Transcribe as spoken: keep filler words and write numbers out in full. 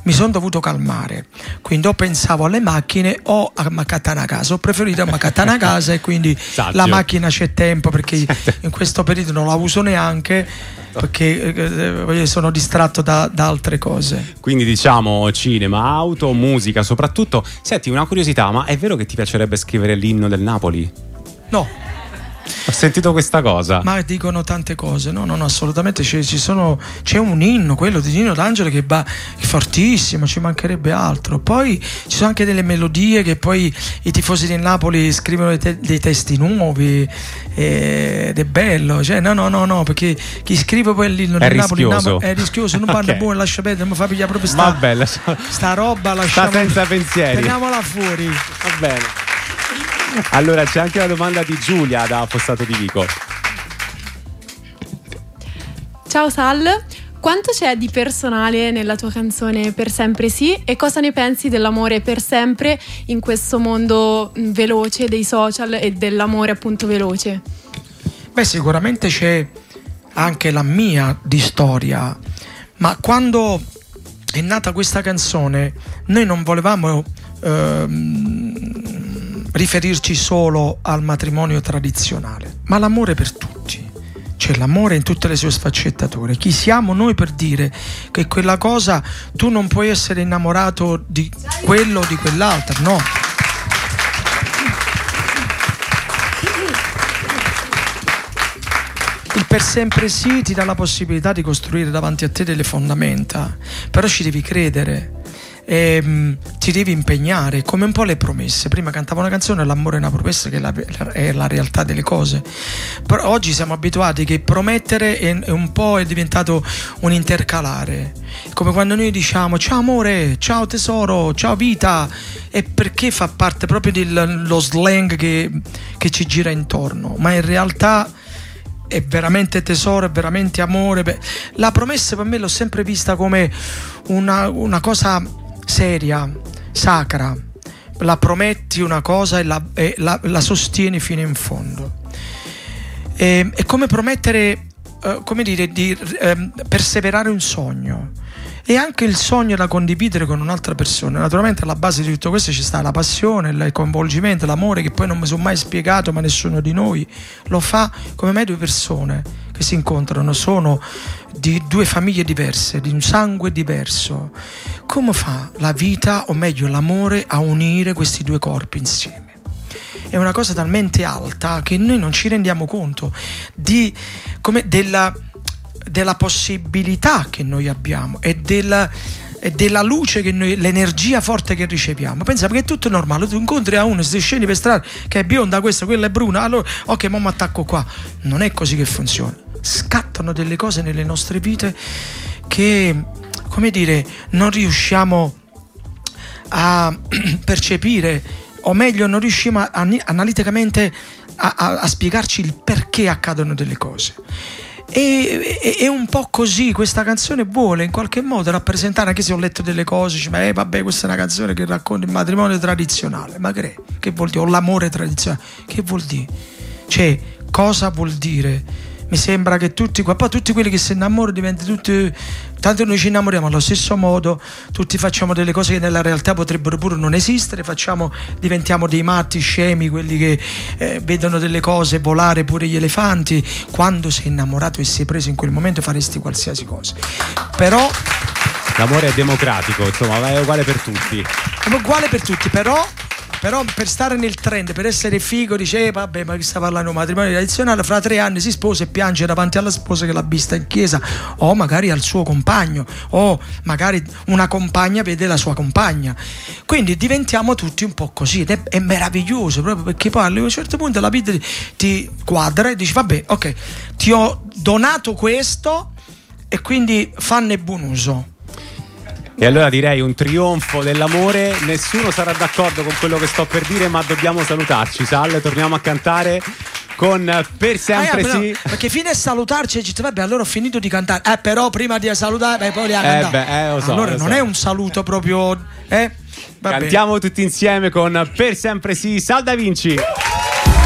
mi sono dovuto calmare, quindi o pensavo alle macchine o a Macattana casa. Ho preferito a Macattana casa e quindi Saggio. la macchina c'è tempo, perché in questo periodo non la uso neanche, perché eh, sono distratto da, da altre cose. Quindi diciamo cinema, auto, musica soprattutto. Senti, una curiosità, ma è vero che ti piacerebbe scrivere l'inno del Napoli? No. Ho sentito questa cosa. Ma dicono tante cose, no, no, no, assolutamente. C'è, ci sono, c'è un inno, quello di Nino D'Angelo, che va è fortissimo, ci mancherebbe altro. Poi ci sono anche delle melodie che poi i tifosi del Napoli scrivono dei, te- dei testi nuovi, eh, ed è bello. Cioè, no, no, no, no, perché chi scrive poi l'inno del Napoli, Napoli è rischioso, non parla okay. buono, lascia perdere, non mi fa pigliare proprio sta, Vabbè, lascia... sta roba, lasciamo, sta senza pensieri. Teniamola fuori. Va bene. Allora c'è anche la domanda di Giulia da Fossato di Vico. Ciao Sal, quanto c'è di personale nella tua canzone Per sempre sì, e cosa ne pensi dell'amore per sempre in questo mondo veloce dei social e dell'amore appunto veloce? Beh, sicuramente c'è anche la mia di storia, ma quando è nata questa canzone noi non volevamo ehm, riferirci solo al matrimonio tradizionale, ma l'amore per tutti. C'è l'amore in tutte le sue sfaccettature. Chi siamo noi per dire che quella cosa tu non puoi essere innamorato di quello o di quell'altro? No. Il per sempre sì ti dà la possibilità di costruire davanti a te delle fondamenta, però ci devi credere. E, mh, ti devi impegnare, come un po' le promesse. Prima cantavo una canzone, l'amore è una promessa, che è la, è la realtà delle cose. Però oggi siamo abituati che promettere è, è un po' è diventato un intercalare, come quando noi diciamo ciao amore, ciao tesoro, ciao vita, è perché fa parte proprio dello slang che, che ci gira intorno, ma in realtà è veramente tesoro, è veramente amore. Beh, la promessa per me l'ho sempre vista come una, una cosa seria, sacra. La prometti una cosa e la, e la, la sostieni fino in fondo. E, è come promettere, eh, come dire, di eh, perseverare un sogno. E anche il sogno da condividere con un'altra persona. Naturalmente alla base di tutto questo ci sta la passione, il coinvolgimento, l'amore, che poi non mi sono mai spiegato, ma nessuno di noi lo fa. Come me due persone che si incontrano sono di due famiglie diverse, di un sangue diverso. Come fa la vita, o meglio l'amore, a unire questi due corpi insieme? È una cosa talmente alta che noi non ci rendiamo conto di, come, della della possibilità che noi abbiamo e della, e della luce che noi, l'energia forte che riceviamo. Pensa, perché è tutto normale, tu incontri a uno, se scendi per strada che è bionda, questa, quella è bruna, allora ok, mo mi attacco qua. Non è così che funziona. Scattano delle cose nelle nostre vite che, come dire, non riusciamo a percepire, o meglio non riusciamo a, a, analiticamente a, a, a spiegarci il perché accadono delle cose. E, e, è un po' così. Questa canzone vuole in qualche modo rappresentare, anche se ho letto delle cose, dice, ma eh, vabbè, questa è una canzone che racconta il matrimonio tradizionale. Ma che, che vuol dire? O l'amore tradizionale, che vuol dire? Cioè, cosa vuol dire? Mi sembra che tutti qua, poi tutti quelli che si innamorano diventano tutti, tanto noi ci innamoriamo allo stesso modo, tutti facciamo delle cose che nella realtà potrebbero pure non esistere, facciamo, diventiamo dei matti scemi, quelli che eh, vedono delle cose volare, pure gli elefanti. Quando sei innamorato e sei preso in quel momento faresti qualsiasi cosa. Però l'amore è democratico, insomma, è uguale per tutti. È uguale per tutti, però Però per stare nel trend, per essere figo, dice eh, vabbè, ma chi sta parlando di un matrimonio tradizionale, fra tre anni si sposa e piange davanti alla sposa che l'ha vista in chiesa, o magari al suo compagno, o magari una compagna vede la sua compagna. Quindi diventiamo tutti un po' così, ed è, è meraviglioso, proprio perché poi a un certo punto la vita ti, ti quadra e dici vabbè, ok, ti ho donato questo e quindi fanne buon uso. E allora direi un trionfo dell'amore. Nessuno sarà d'accordo con quello che sto per dire, ma dobbiamo salutarci. Sal, torniamo a cantare con Per sempre ah, sì. No, perché fine a salutarci e dici vabbè, allora ho finito di cantare. Eh però prima di salutare beh, poi li ha eh beh, eh, lo so, allora lo non so. È un saluto proprio, eh? Cantiamo tutti insieme con Per sempre sì, Sal Da Vinci.